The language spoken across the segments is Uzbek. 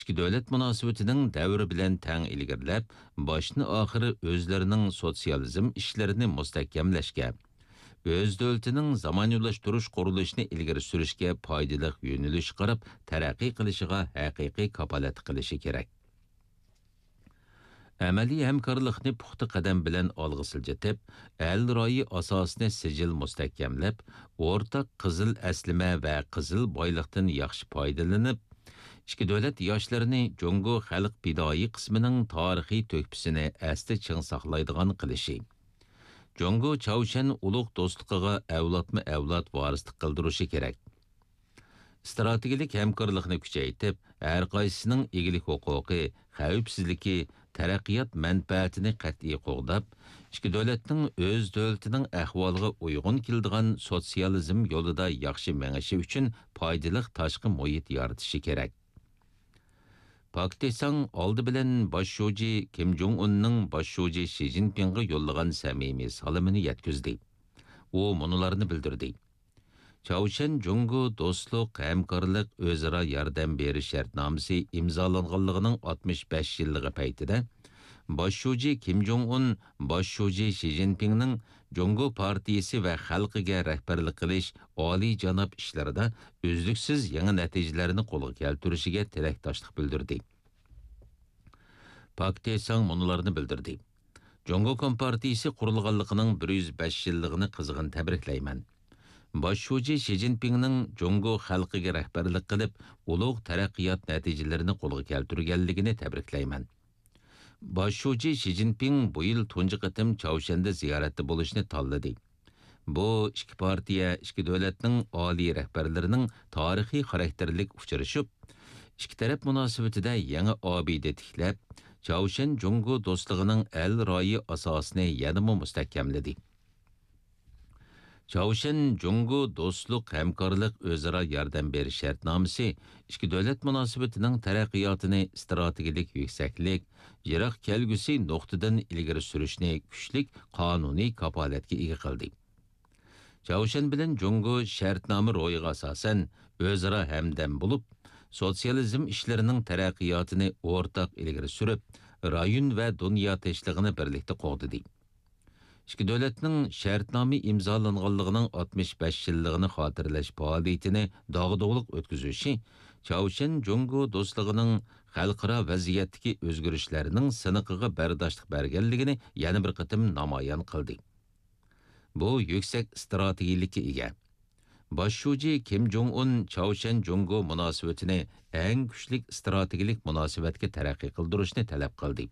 İki devlet münasebetining davri bilan tang ilgirlab, boshni oxiri o'zlarining sotsializm ishlarini mustahkamlashga, o'z davlatining zamonaviylashtirish qurilishini ilgari surishga foydali yo'nalish qarab taraqqiy qilishiga haqiqiy kapolat qilishi kerak. Amaliy hamkorlikni puxta qadam bilan olg'a siljitib, el royi asosini sijil mustahkamlab, o'rtaq qizil aslima va qizil boyliqdan yaxshi foydalanib, ikki davlat yoshlarini Jungo xalq bidoi qismining tarixiy to'kpisini asli ching saqlaydigan qilishi. Jungo Chaoshan ulug' do'stligiga avlodma-avlod varislik qildirishi kerak. Strategik hamkorlikni kuchaytirib, har qaysisining egilik huquqi, xavfsizligi, taraqqiyot manfaatini qat'iy qo'g'dab, ikki davlatning o'z davlatining ahvoliga uyg'un keladigan sotsializm yo'lida yaxshi mengishi uchun foydali tashqi muhit yaratishi kerak. Pakistan oldi bilan bosh shoji Kim Jong Unning bosh shoji Xi Jinpingga yo'llagan samimiy salomini yetkazdi. U munolarni bildirdi. Chaoshan Jungo do'stlik, hamkorlik, o'zaro yordam berish shartnomasi imzolanganligining 65 yilligi paytida bosh shoji Kim Jong Un bosh shoji Xi Jinpingning Jungo partiyasi va xalqiga rahbarlik qilish oliy janob ishlarida uzluksiz yangi natijalarni qo'lga keltirishiga tilakdoshlik bildirdi. Pakistan munolarni bildirdi. Jungo kompartiyasi qurilganligining 105 yilligini qizg'in tabriklayman. Bosh shoji Xi Jinpingning Jungo xalqiga rahbarlik qilib, ulug' taraqqiyot natijalarini qo'lga keltirganligini tabriklayman. Bosh shoji Xi Jinping bu yil tunji qatim Chaoshanda ziyoratda bo'lishni tanladi. Bu ikki partiya, ikki davlatning oliy rahbarlarining tarixiy xarakterlik uchrashib, ikki taraf munosabatida yangi obida tiklab, Chaoshan Jungo do'stligining el royi asosini yanada mustahkamladi. Chaoshan Jungo do'stlik, hamkorlik, o'zaro yordam berish shartnomasi ikki davlat munosabatining taraqqiyotini strategik yuksaklik, yiroq kelgusi nuqtadan ilgari surishni kuchlik qonuniy kapolatga ega qildi. Chaoshan bilan Jungo shartnoma ro'yiga asosan o'zaro hamdam bo'lib, sotsializm ishlarining taraqqiyotini o'rtaq ilgari surib, rayon va dunyo tinchligini birlikda qo'g'didi. İki devletning shartnoma imzolanganligining 65 yilligini xotirlash faoliyatini dog'dug'liq o'tkazishi Chaoshan Jungo do'stligining xalqaro vaziyatdagi o'zgarishlarning siniqiga bardoshlik berganligini yana bir qatim namoyon qildi. Bu yuksak strategiylikka ega. Bosh shoji Kim Jong Un Chaoshan Jungo munosabatini eng kuchli strategik munosabatga taraqqiy qildirishni talab qildi.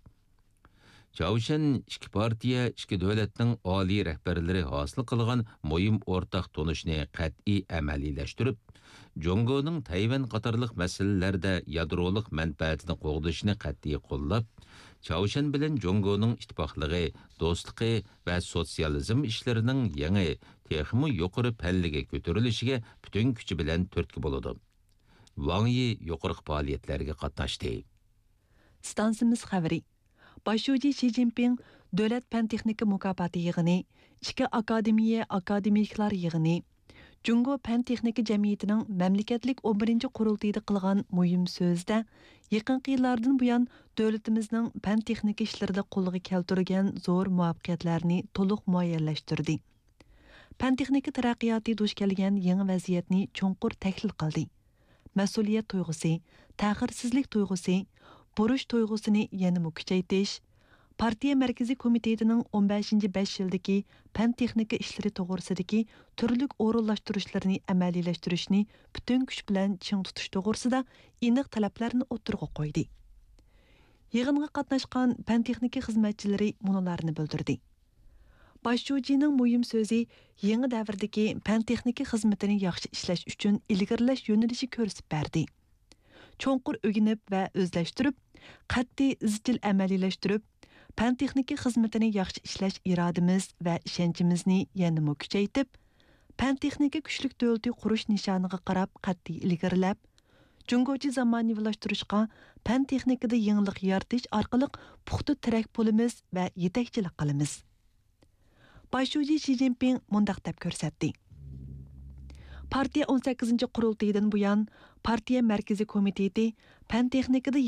Chaoshan ikki partiya, ikki davlatning oliy rahbarlari hosil qilgan muhim o'rtaq tunishni qat'iy amaliylashtirib, Jungoning Tayvan qatorliq masalalarda yadrolik manfaatini qo'g'dishni qat'iy qo'llab, Chaoshan bilan Jungoning ittifoqligi, do'stligi va sotsializm ishlarining yangi, texmi yuqori pallaga ko'tarilishiga butun kuchi bilan turtki bo'ladi. Wang Yi yuqori faoliyatlarga qatnashdi. Stansimiz xabari. Bosh shoji Xi Jinping davlat fan texnika mukofoti yig'ini, ikki akademiklar yig'ini, Jungo fan texnika jamiyatining mamlakatlik 11-qurultayida qilgan muhim so'zda yaqinqi yillardan buyon davlatimizning fan texnika ishlarida qo'lga keltirgan zo'r muvaffaqiyatlarni to'liq muayyanlashtirdi. Fan texnika taraqqiyoti duch kelgan yangi vaziyatni cho'nqur tahlil qildi. Mas'uliyat tuyg'usi, ta'xirsizlik tuyg'usi, burush tuyg'usini yanada kuchaytirish, partiya markaziy komitetining 15-5 yildagi fan texnika ishlari to'g'risidagi turli o'rinlashtirishlarni amaliylashtirish,ni butun kuch bilan ching tutish to'g'risida aniq talablarni o'tirg'a qo'ydi. Yig'inga qatnashgan fan texnika xizmatchilari munolarni bildirdi. Bosh shojining muhim so'zi yangi davrdagi fan texnika xizmatini yaxshi ishlash uchun ilgirlash yo'nalishi ko'rsatib berdi. Cho'nqur o'ginib va o'zlashtirib, qat'iy izchil amaliylashtirib, fan texnika xizmatini yaxshi ishlash irodamiz va ishonchimizni yanada kuchaytirib, fan texnika kuchlik davlati qurish nishoniga qarab qat'iy ilgirlab, Jungochi zamonaviylashtirishga fan texnikada yangilik yaratish orqali puxta tirak bo'lamiz va yetakchilik qilamiz. Bosh shoji Xi Jinping mundaq deb ko'rsatdi. Partiya 18-qurultaydan buyan Partiya Mərkəzi Komiteti Pən texnikada